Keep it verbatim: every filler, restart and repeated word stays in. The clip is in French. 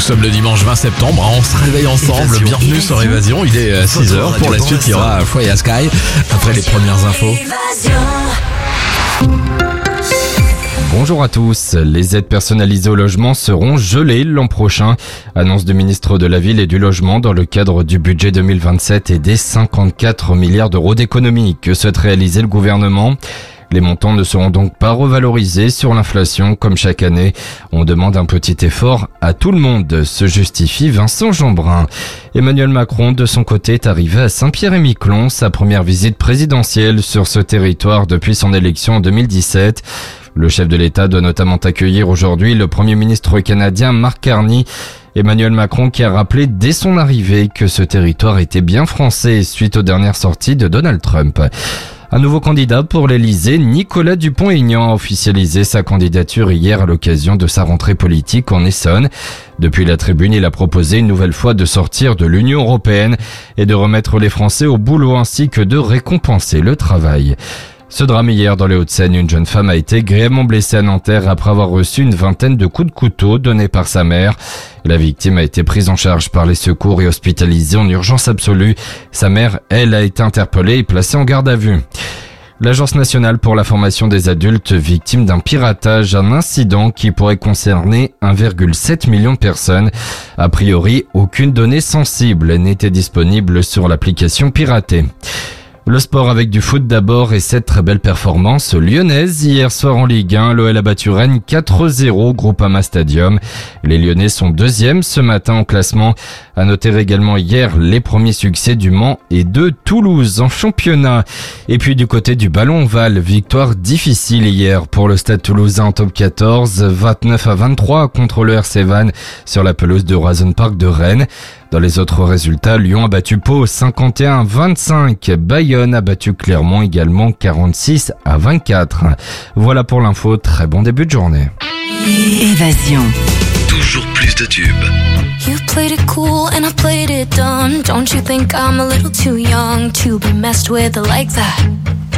sommes le dimanche vingt septembre, on se réveille ensemble, Évasion. bienvenue Évasion. sur Évasion, il est six heures, pour la suite il y aura Foyer Sky, après les premières infos. Bonjour à tous, les aides personnalisées au logement seront gelées l'an prochain. Annonce du ministre de la Ville et du Logement dans le cadre du budget deux mille vingt-sept et des cinquante-quatre milliards d'euros d'économies que souhaite réaliser le gouvernement. Les montants ne seront donc pas revalorisés sur l'inflation comme chaque année. On demande un petit effort à tout le monde, se justifie Vincent Jeanbrun. Emmanuel Macron, de son côté, est arrivé à Saint-Pierre-et-Miquelon, sa première visite présidentielle sur ce territoire depuis son élection en deux mille dix-sept. Le chef de l'État doit notamment accueillir aujourd'hui le Premier ministre canadien Mark Carney. Emmanuel Macron qui a rappelé dès son arrivée que ce territoire était bien français suite aux dernières sorties de Donald Trump. Un nouveau candidat pour l'Elysée, Nicolas Dupont-Aignan, a officialisé sa candidature hier à l'occasion de sa rentrée politique en Essonne. Depuis la tribune, il a proposé une nouvelle fois de sortir de l'Union européenne et de remettre les Français au boulot ainsi que de récompenser le travail. Ce drame hier dans les Hauts-de-Seine, une jeune femme a été grièvement blessée à Nanterre après avoir reçu une vingtaine de coups de couteau donnés par sa mère. La victime a été prise en charge par les secours et hospitalisée en urgence absolue. Sa mère, elle, a été interpellée et placée en garde à vue. L'Agence nationale pour la formation des adultes victime d'un piratage, un incident qui pourrait concerner un virgule sept million de personnes. A priori, aucune donnée sensible n'était disponible sur l'application piratée. Le sport avec du foot d'abord et cette très belle performance lyonnaise. Hier soir en Ligue un, l'O L a battu Rennes quatre zéro au Groupama Stadium. Les Lyonnais sont deuxièmes ce matin au classement. À noter également hier les premiers succès du Mans et de Toulouse en championnat. Et puis du côté du ballon ovale, victoire difficile hier pour le Stade Toulousain en top quatorze, vingt-neuf à vingt-trois contre le R C Vannes sur la pelouse de Horizon Park de Rennes. Dans les autres résultats, Lyon a battu Pau cinquante et un à vingt-cinq. Bayonne a battu Clermont également quarante-six à vingt-quatre. Voilà pour l'info, très bon début de journée. Évasion. Toujours plus de tubes. You played it cool and I played it dumb. Don't you think I'm a little too young to be messed with like that?